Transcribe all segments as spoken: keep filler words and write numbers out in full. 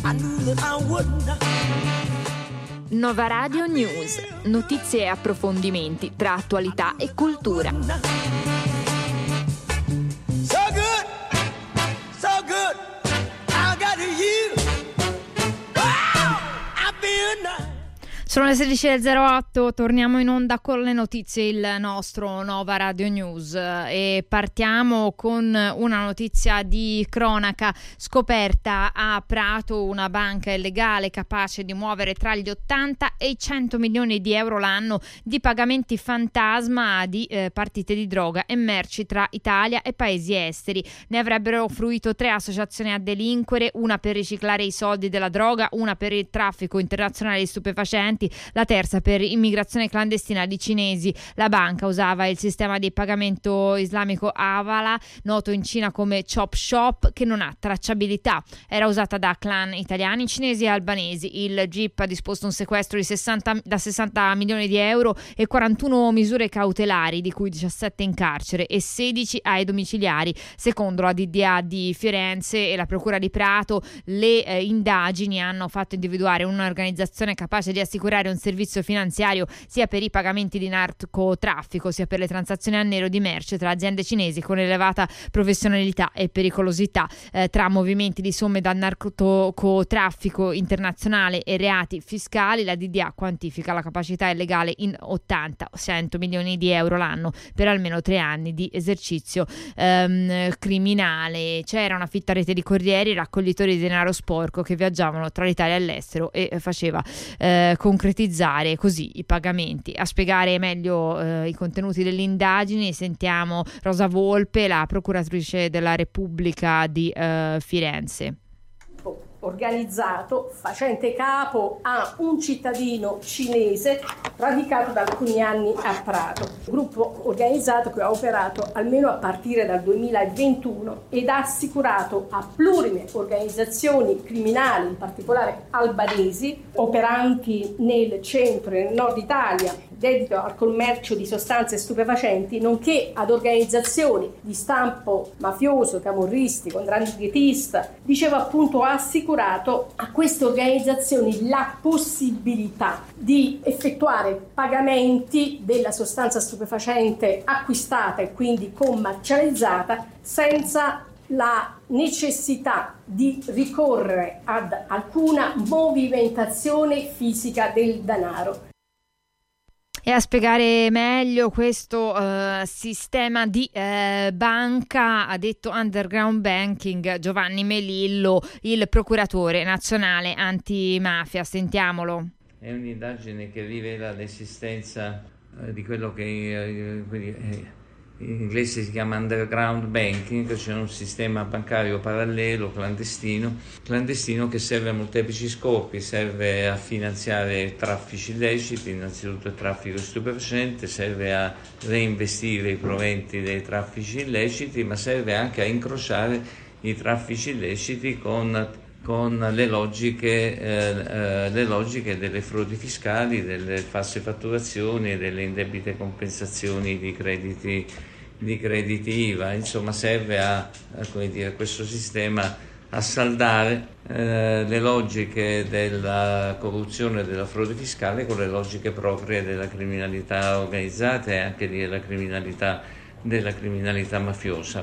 Nova Radio News, notizie e approfondimenti tra attualità e cultura. So good, so good, I got you. Wow, I feel nice. Sono le sedici e zero otto, torniamo in onda con le notizie, il nostro Nova Radio News, e partiamo con una notizia di cronaca. Scoperta a Prato una banca illegale capace di muovere tra gli ottanta e i cento milioni di euro l'anno di pagamenti fantasma di eh, partite di droga e merci tra Italia e paesi esteri. Ne avrebbero fruito tre associazioni a delinquere, una per riciclare i soldi della droga, una per il traffico internazionale di stupefacenti, la terza per immigrazione clandestina di cinesi. La banca usava il sistema di pagamento islamico Avala, noto in Cina come Chop Shop, che non ha tracciabilità. Era usata da clan italiani, cinesi e albanesi. Il G I P ha disposto un sequestro di sessanta, da sessanta milioni di euro e quarantuno misure cautelari, di cui diciassette in carcere e sedici ai domiciliari. Secondo la D D A di Firenze e la Procura di Prato, le eh, indagini hanno fatto individuare un'organizzazione capace di assicurare un servizio finanziario sia per i pagamenti di narcotraffico sia per le transazioni a nero di merce tra aziende cinesi con elevata professionalità e pericolosità. Eh, tra movimenti di somme dal narcotraffico internazionale e reati fiscali, la D D A quantifica la capacità illegale in ottanta cento milioni di euro l'anno per almeno tre anni di esercizio ehm, criminale. C'era una fitta rete di corrieri, raccoglitori di denaro sporco che viaggiavano tra l'Italia e l'estero e faceva eh, concretizzare così i pagamenti. A spiegare meglio eh, i contenuti delle indagini sentiamo Rosa Volpe, la procuratrice della Repubblica di eh, Firenze. Organizzato facente capo a un cittadino cinese radicato da alcuni anni a Prato. Gruppo organizzato che ha operato almeno a partire dal duemilaventuno ed ha assicurato a plurime organizzazioni criminali, in particolare albanesi, operanti nel centro e nel nord Italia, dedito al commercio di sostanze stupefacenti, nonché ad organizzazioni di stampo mafioso, camorristico, ndranghetista. Dicevo appunto ha assicurato a queste organizzazioni la possibilità di effettuare pagamenti della sostanza stupefacente acquistata e quindi commercializzata senza la necessità di ricorrere ad alcuna movimentazione fisica del denaro. E a spiegare meglio questo uh, sistema di uh, banca, ha detto Underground Banking, Giovanni Melillo, il procuratore nazionale antimafia. Sentiamolo. È un'indagine che rivela l'esistenza uh, di quello che uh, uh, in inglese si chiama underground banking, cioè un sistema bancario parallelo, clandestino, clandestino che serve a molteplici scopi. Serve a finanziare traffici illeciti, innanzitutto il traffico stupefacente, serve a reinvestire i proventi dei traffici illeciti, ma serve anche a incrociare i traffici illeciti con, con le logiche, eh, eh, le logiche delle frodi fiscali, delle false fatturazioni e delle indebite compensazioni di crediti di crediti I V A. Insomma, serve a, a come dire, questo sistema a saldare eh, le logiche della corruzione e della frode fiscale con le logiche proprie della criminalità organizzata e anche della criminalità della criminalità mafiosa.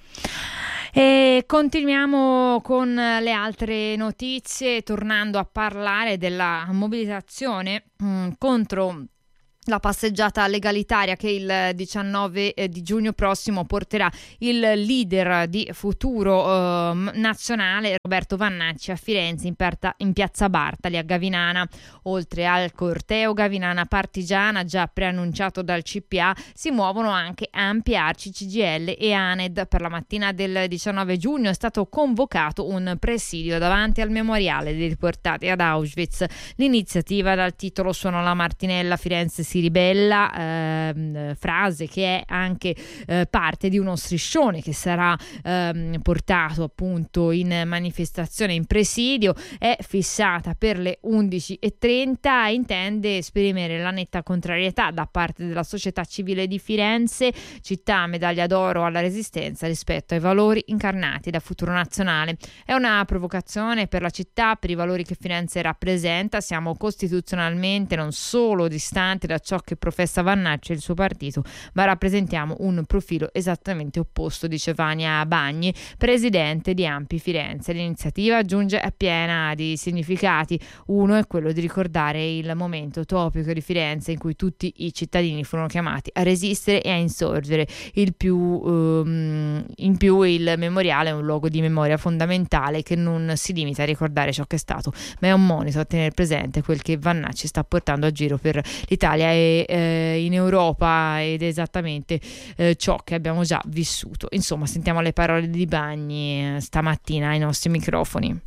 E continuiamo con le altre notizie, tornando a parlare della mobilitazione mh, contro la passeggiata legalitaria che il diciannove di giugno prossimo porterà il leader di Futuro eh, Nazionale Roberto Vannacci a Firenze in, perta, in piazza Bartali a Gavinana. Oltre al corteo Gavinana partigiana già preannunciato dal C P A, si muovono anche Ampi, Arci, C G I L e ANED. Per la mattina del diciannove giugno è stato convocato un presidio davanti al memoriale dei deportati ad Auschwitz. L'iniziativa dal titolo Suono la Martinella, Firenze si si ribella, eh, frase che è anche eh, parte di uno striscione che sarà eh, portato appunto in manifestazione in presidio. È fissata per le undici e trenta e intende esprimere la netta contrarietà da parte della società civile di Firenze, città medaglia d'oro alla Resistenza, rispetto ai valori incarnati da Futuro Nazionale. È una provocazione per la città, per i valori che Firenze rappresenta. Siamo costituzionalmente non solo distanti da ciò che professa Vannacci e il suo partito, ma rappresentiamo un profilo esattamente opposto, dice Vania Bagni, presidente di Ampi Firenze. L'iniziativa giunge piena di significati. Uno è quello di ricordare il momento utopico di Firenze in cui tutti i cittadini furono chiamati a resistere e a insorgere. Il più, um, in più il memoriale è un luogo di memoria fondamentale che non si limita a ricordare ciò che è stato, ma è un monito a tenere presente quel che Vannacci sta portando a giro per l'Italia e eh, in Europa, ed è esattamente eh, ciò che abbiamo già vissuto. Insomma, sentiamo le parole di Bagni eh, stamattina ai nostri microfoni.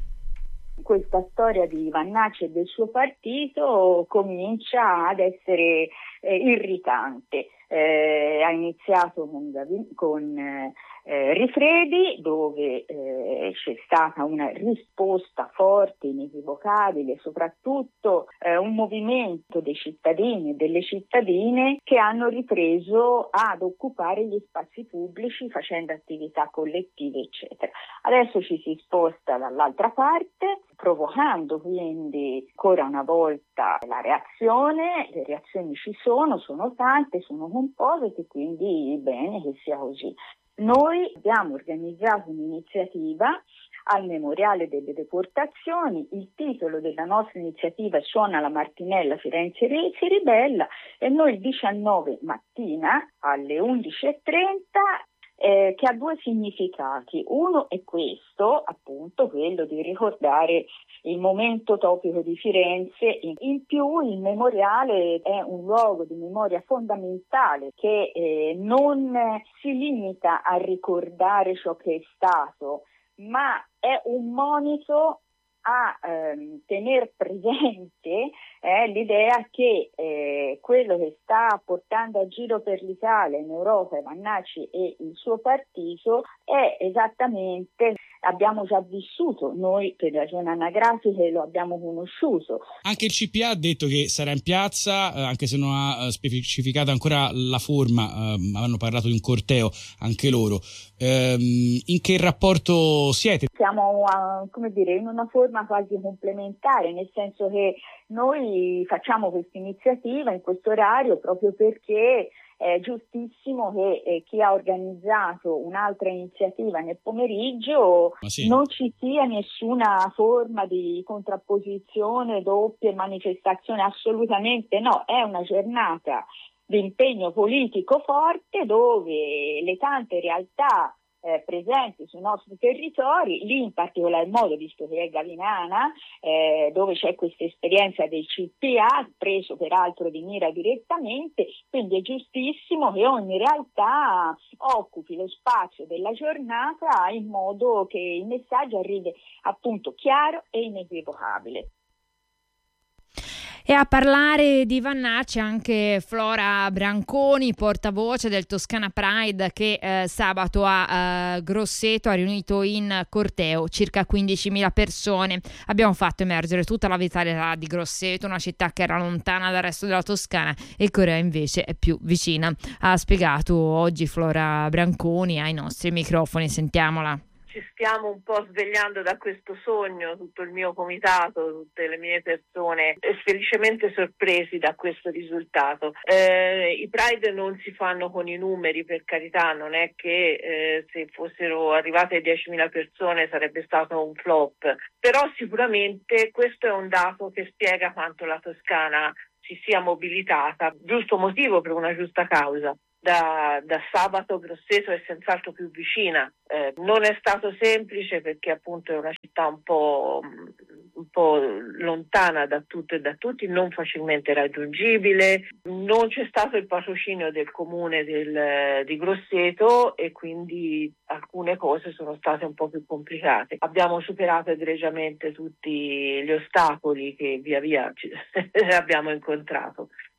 Questa storia di Vannacci e del suo partito comincia ad essere eh, irritante. Eh, ha iniziato con, con eh, Rifredi, dove eh, c'è stata una risposta forte, inequivocabile, soprattutto eh, un movimento dei cittadini e delle cittadine che hanno ripreso ad occupare gli spazi pubblici facendo attività collettive, eccetera. Adesso ci si sposta dall'altra parte, provocando quindi ancora una volta la reazione. Le reazioni ci sono, sono tante, sono composite, quindi bene che sia così. Noi abbiamo organizzato un'iniziativa al Memoriale delle Deportazioni. Il titolo della nostra iniziativa è Suona la Martinella, Firenze si ribella, e noi il diciannove mattina alle undici e trenta Eh, che ha due significati. Uno è questo, appunto, quello di ricordare il momento utopico di Firenze. In, in più il memoriale è un luogo di memoria fondamentale che eh, non si limita a ricordare ciò che è stato, ma è un monito a ehm, tener presente eh, l'idea che eh, quello che sta portando a giro per l'Italia, in Europa, Vannacci e il suo partito è esattamente, abbiamo già vissuto, noi per ragioni anagrafiche lo abbiamo conosciuto. Anche il C P A ha detto che sarà in piazza, eh, anche se non ha specificato ancora la forma, eh, hanno parlato di un corteo anche loro. Ehm, in che rapporto siete? Siamo a, come dire, in una forma quasi complementare, nel senso che noi facciamo questa iniziativa in questo orario proprio perché è giustissimo che eh, chi ha organizzato un'altra iniziativa nel pomeriggio sì. non ci sia nessuna forma di contrapposizione, doppie manifestazioni, assolutamente no, è una giornata di impegno politico forte dove le tante realtà Eh, presenti sui nostri territori, lì in particolar modo, visto che è Gavinana, eh, dove c'è questa esperienza del C P A, preso peraltro di mira direttamente, quindi è giustissimo che ogni realtà occupi lo spazio della giornata in modo che il messaggio arrivi appunto chiaro e inequivocabile. E a parlare di Vannacci anche Flora Branconi, portavoce del Toscana Pride, che eh, sabato a eh, Grosseto ha riunito in corteo circa quindicimila persone. Abbiamo fatto emergere tutta la vitalità di Grosseto, una città che era lontana dal resto della Toscana e che ora invece è più vicina. Ha spiegato oggi Flora Branconi ai nostri microfoni, sentiamola. Ci stiamo un po' svegliando da questo sogno, tutto il mio comitato, tutte le mie persone, felicemente sorpresi da questo risultato. Eh, I Pride non si fanno con i numeri, per carità, non è che eh, se fossero arrivate diecimila persone sarebbe stato un flop, però sicuramente questo è un dato che spiega quanto la Toscana si sia mobilitata, giusto motivo per una giusta causa. Da, da sabato Grosseto è senz'altro più vicina. Eh, non è stato semplice perché appunto è una città un po', un po' lontana da tutto e da tutti, non facilmente raggiungibile. Non c'è stato il patrocinio del comune del, di Grosseto e quindi alcune cose sono state un po' più complicate. Abbiamo superato egregiamente tutti gli ostacoli che via via abbiamo incontrato.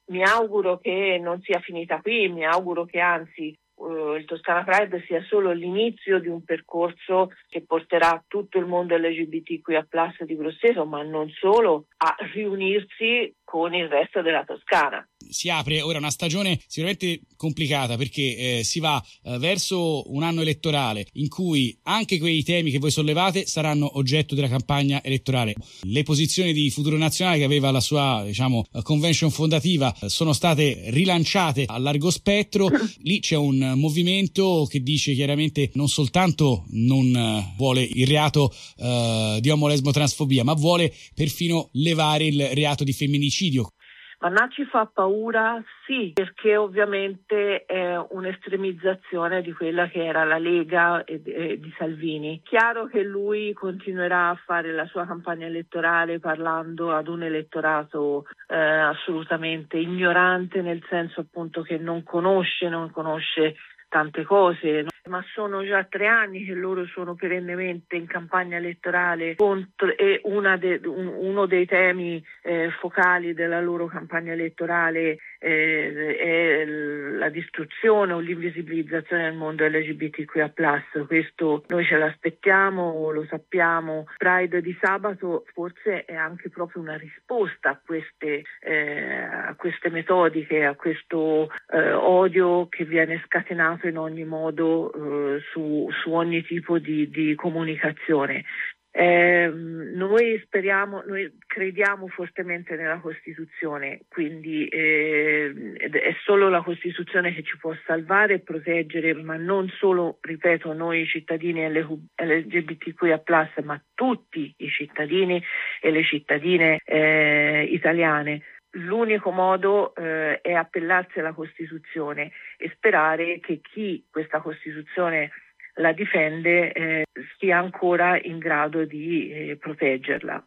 Mi auguro che non sia finita qui, mi auguro che anzi uh, il Toscana Pride sia solo l'inizio di un percorso che porterà tutto il mondo L G B T Q I A plus di Grosseto, ma non solo, a riunirsi con il resto della Toscana. Si apre ora una stagione sicuramente complicata perché eh, si va eh, verso un anno elettorale in cui anche quei temi che voi sollevate saranno oggetto della campagna elettorale. Le posizioni di Futuro Nazionale, che aveva la sua, diciamo, convention fondativa, eh, sono state rilanciate a largo spettro. Lì c'è un movimento che dice chiaramente non soltanto non eh, vuole il reato eh, di omo, lesbo, transfobia, ma vuole perfino levare il reato di femminicidio. Vannacci fa paura, sì, perché ovviamente è un'estremizzazione di quella che era la Lega e, e di Salvini. Chiaro che lui continuerà a fare la sua campagna elettorale parlando ad un elettorato eh, assolutamente ignorante, nel senso appunto che non conosce, non conosce tante cose, ma sono già tre anni che loro sono perennemente in campagna elettorale contro, e una de, un, uno dei temi eh, focali della loro campagna elettorale eh, è la distruzione o l'invisibilizzazione del mondo L G B T Q I A plus. Questo noi ce l'aspettiamo, lo sappiamo. Pride di sabato forse è anche proprio una risposta a queste, eh, a queste metodiche, a questo eh, odio che viene scatenato in ogni modo eh, su, su ogni tipo di, di comunicazione. Eh, noi speriamo, noi crediamo fortemente nella Costituzione, quindi eh, è solo la Costituzione che ci può salvare e proteggere, ma non solo, ripeto, noi cittadini L G B T Q I A plus, ma tutti i cittadini e le cittadine eh, italiane. L'unico modo eh, è appellarsi alla Costituzione e sperare che chi questa Costituzione la difende eh, sia ancora in grado di eh, proteggerla.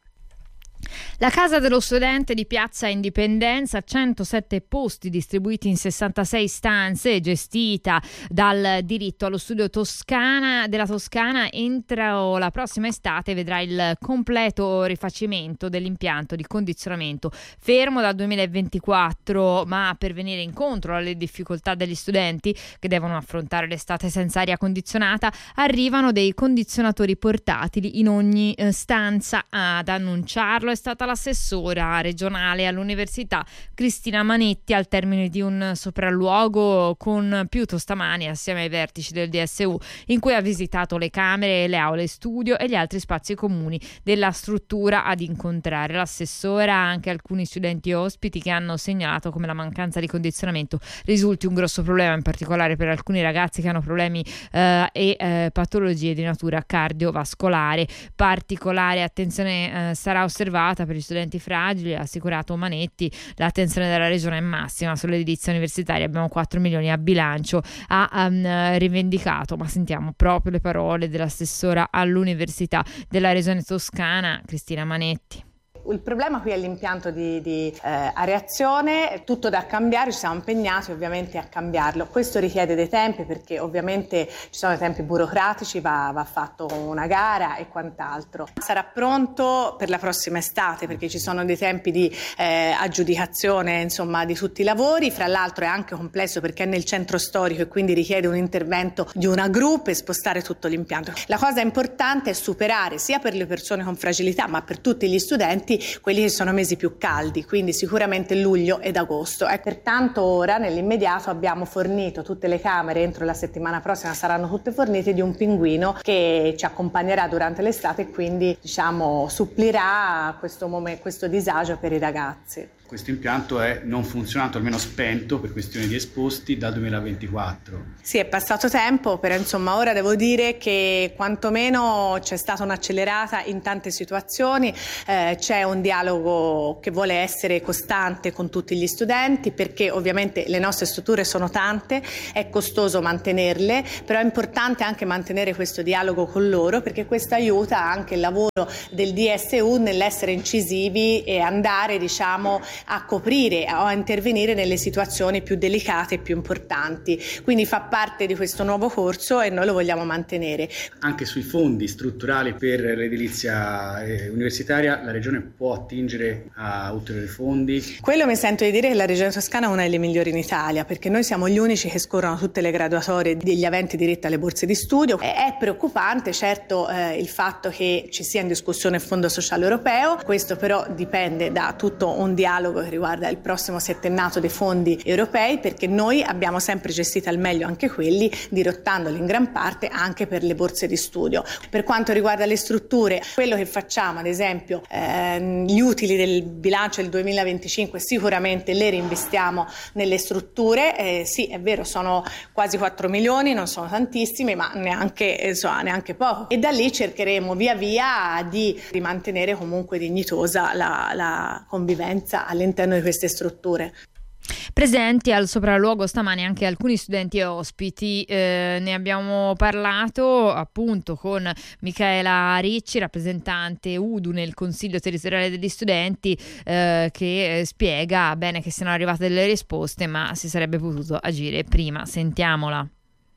La Casa dello Studente di Piazza Indipendenza, centosette posti distribuiti in sessantasei stanze, gestita dal diritto allo studio Toscana della Toscana, entro la prossima estate vedrà il completo rifacimento dell'impianto di condizionamento, fermo dal duemilaventiquattro, ma per venire incontro alle difficoltà degli studenti che devono affrontare l'estate senza aria condizionata, arrivano dei condizionatori portatili in ogni eh, stanza. Ad annunciarlo è stata l'assessora regionale all'università Cristina Manetti al termine di un sopralluogo con più tostamani assieme ai vertici del D S U, in cui ha visitato le camere, le aule studio e gli altri spazi comuni della struttura. Ad incontrare l'assessora anche alcuni studenti ospiti che hanno segnalato come la mancanza di condizionamento risulti un grosso problema, in particolare per alcuni ragazzi che hanno problemi eh, e eh, patologie di natura cardiovascolare. Particolare attenzione eh, sarà osservata per gli studenti fragili, ha assicurato Manetti. L'attenzione della regione è massima sull'edilizia universitaria, abbiamo quattro milioni a bilancio, ha um, rivendicato, ma sentiamo proprio le parole dell'assessora all'università della regione toscana Cristina Manetti. Il problema qui è l'impianto di, di eh, areazione, è tutto da cambiare, ci siamo impegnati ovviamente a cambiarlo. Questo richiede dei tempi perché ovviamente ci sono dei tempi burocratici, va, va fatto una gara e quant'altro. Sarà pronto per la prossima estate perché ci sono dei tempi di eh, aggiudicazione, insomma, di tutti i lavori. Fra l'altro è anche complesso perché è nel centro storico e quindi richiede un intervento di una gru per spostare tutto l'impianto. La cosa importante è superare sia per le persone con fragilità ma per tutti gli studenti quelli che sono mesi più caldi, quindi sicuramente luglio ed agosto. E pertanto ora nell'immediato abbiamo fornito tutte le camere, entro la settimana prossima saranno tutte fornite, di un pinguino che ci accompagnerà durante l'estate e quindi diciamo supplirà questo, momento, questo disagio per i ragazzi. Questo impianto è non funzionato, almeno spento per questioni di esposti dal duemilaventiquattro. Sì, è passato tempo, però insomma ora devo dire che quantomeno c'è stata un'accelerata in tante situazioni, eh, c'è un dialogo che vuole essere costante con tutti gli studenti perché ovviamente le nostre strutture sono tante, è costoso mantenerle, però è importante anche mantenere questo dialogo con loro perché questo aiuta anche il lavoro del D S U nell'essere incisivi e andare diciamo a coprire o a intervenire nelle situazioni più delicate e più importanti. Quindi fa parte di questo nuovo corso e noi lo vogliamo mantenere. Anche sui fondi strutturali per l'edilizia eh, universitaria la Regione può attingere a ulteriori fondi? Quello mi sento di dire che la Regione Toscana è una delle migliori in Italia, perché noi siamo gli unici che scorrono tutte le graduatorie degli aventi diritto alle borse di studio. È preoccupante certo eh, il fatto che ci sia in discussione il Fondo Sociale Europeo, questo però dipende da tutto un dialogo che riguarda il prossimo settennato dei fondi europei, perché noi abbiamo sempre gestito al meglio anche quelli, dirottandoli in gran parte anche per le borse di studio. Per quanto riguarda le strutture, quello che facciamo, ad esempio, ehm, gli utili del bilancio del duemilaventicinque sicuramente le reinvestiamo nelle strutture, eh, sì è vero sono quasi quattro milioni, non sono tantissimi ma neanche, insomma, neanche poco, e da lì cercheremo via via di, di mantenere comunque dignitosa la, la convivenza all'interno di queste strutture. Presenti al sopralluogo stamani anche alcuni studenti e ospiti, eh, ne abbiamo parlato appunto con Michaela Ricci, rappresentante U D U nel Consiglio Territoriale degli Studenti, eh, che spiega bene che siano arrivate delle risposte ma si sarebbe potuto agire prima. Sentiamola.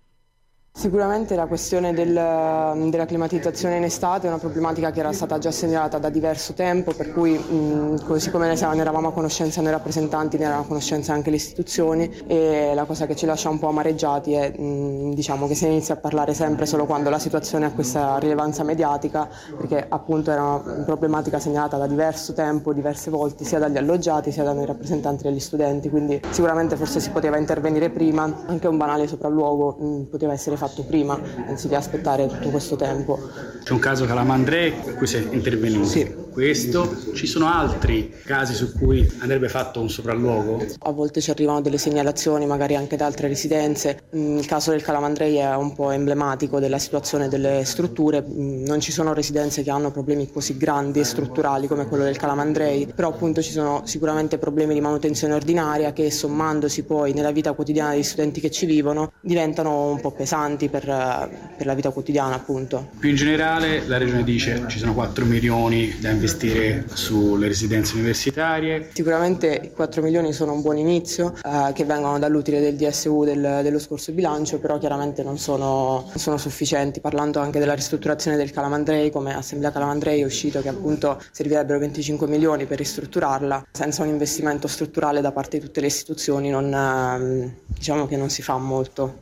Sicuramente la questione del, della climatizzazione in estate è una problematica che era stata già segnalata da diverso tempo, per cui mh, così come ne, ne eravamo a conoscenza noi rappresentanti, ne erano a conoscenza anche le istituzioni, e la cosa che ci lascia un po' amareggiati è mh, diciamo che si inizia a parlare sempre solo quando la situazione ha questa rilevanza mediatica, perché appunto era una problematica segnalata da diverso tempo, diverse volte, sia dagli alloggiati sia da noi rappresentanti degli studenti, quindi sicuramente forse si poteva intervenire prima, anche un banale sopralluogo mh, poteva essere fatto prima, anziché aspettare tutto questo tempo. C'è un caso Calamandrei in cui si è intervenuto. Sì. Questo, ci sono altri casi su cui andrebbe fatto un sopralluogo? A volte ci arrivano delle segnalazioni magari anche da altre residenze. Il caso del Calamandrei è un po' emblematico della situazione delle strutture, non ci sono residenze che hanno problemi così grandi e strutturali come quello del Calamandrei, però appunto ci sono sicuramente problemi di manutenzione ordinaria che, sommandosi poi nella vita quotidiana degli studenti che ci vivono, diventano un po' pesanti per, per la vita quotidiana appunto. Più in generale la Regione dice ci sono quattro milioni da investire sulle residenze universitarie. Sicuramente i quattro milioni sono un buon inizio, eh, che vengono dall'utile del D S U del, dello scorso bilancio, però chiaramente non sono, non sono sufficienti. Parlando anche della ristrutturazione del Calamandrei, come Assemblea Calamandrei è uscito che appunto servirebbero venticinque milioni per ristrutturarla, senza un investimento strutturale da parte di tutte le istituzioni non, eh, diciamo che non si fa molto.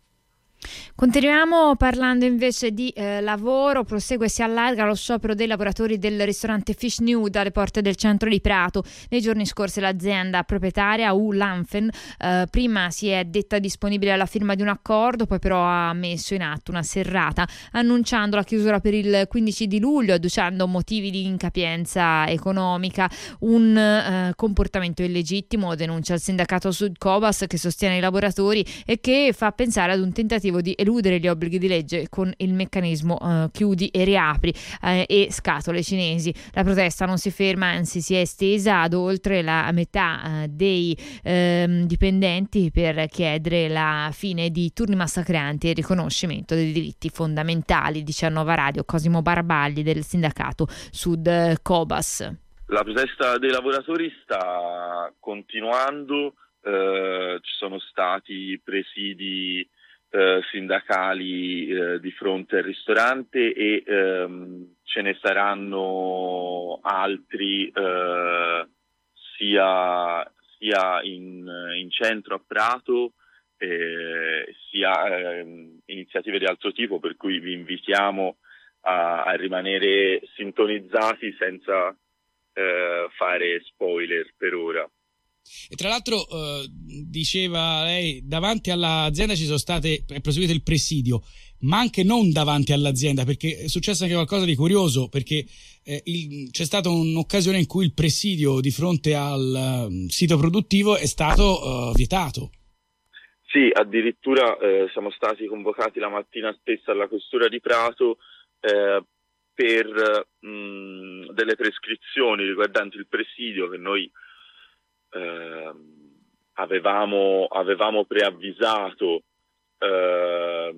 Continuiamo parlando invece di eh, lavoro. Prosegue e si allarga lo sciopero dei lavoratori del ristorante Fish Nude alle porte del centro di Prato. Nei giorni scorsi l'azienda proprietaria U Lanfen eh, prima si è detta disponibile alla firma di un accordo, poi però ha messo in atto una serrata annunciando la chiusura per il quindici di luglio, adducendo motivi di incapienza economica. Un eh, comportamento illegittimo, denuncia il sindacato Sud Cobas, che sostiene i lavoratori e che fa pensare ad un tentativo di eludere gli obblighi di legge con il meccanismo uh, chiudi e riapri uh, e scatole cinesi. La protesta non si ferma, anzi si è estesa ad oltre la metà uh, dei uh, dipendenti per chiedere la fine di turni massacranti e il riconoscimento dei diritti fondamentali, dice a Nova Radio Cosimo Barbagli del sindacato Sud Cobas. La protesta dei lavoratori sta continuando, uh, ci sono stati presidi Eh, sindacali eh, di fronte al ristorante e ehm, ce ne saranno altri eh, sia, sia in, in centro a Prato eh, sia eh, iniziative di altro tipo, per cui vi invitiamo a, a rimanere sintonizzati senza eh, fare spoiler per ora. E tra l'altro eh, diceva lei, davanti all'azienda ci sono state, è proseguito il presidio, ma anche non davanti all'azienda, perché è successo anche qualcosa di curioso, perché eh, il, c'è stata un'occasione in cui il presidio di fronte al uh, sito produttivo è stato uh, vietato. Sì, addirittura eh, siamo stati convocati la mattina stessa alla questura di Prato eh, per mh, delle prescrizioni riguardanti il presidio che noi Eh, avevamo, avevamo preavvisato eh,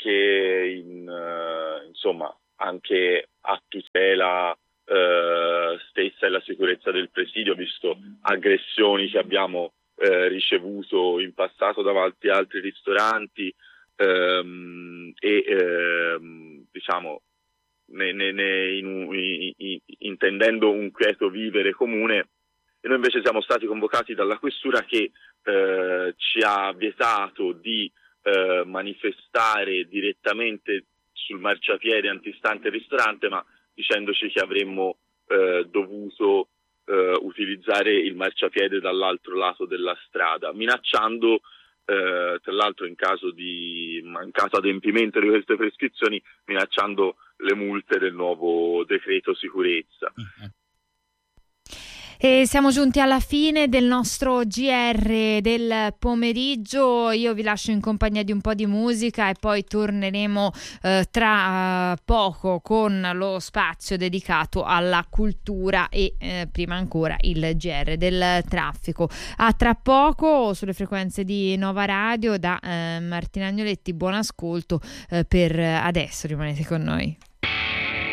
anche in, eh, insomma anche a tutela eh, stessa e la sicurezza del presidio, visto aggressioni che abbiamo eh, ricevuto in passato davanti a altri ristoranti ehm, e ehm, diciamo ne, ne, ne, in, in, in, intendendo un quieto vivere comune. E noi invece siamo stati convocati dalla questura che eh, ci ha vietato di eh, manifestare direttamente sul marciapiede antistante il ristorante, ma dicendoci che avremmo eh, dovuto eh, utilizzare il marciapiede dall'altro lato della strada, minacciando eh, tra l'altro in caso di mancato adempimento di queste prescrizioni, minacciando le multe del nuovo decreto sicurezza. E siamo giunti alla fine del nostro G R del pomeriggio. Io vi lascio in compagnia di un po' di musica e poi torneremo eh, tra uh, poco con lo spazio dedicato alla cultura e eh, prima ancora il G R del traffico. A tra poco sulle frequenze di Nova Radio da eh, Martina Agnoletti. Buon ascolto, eh, per adesso rimanete con noi.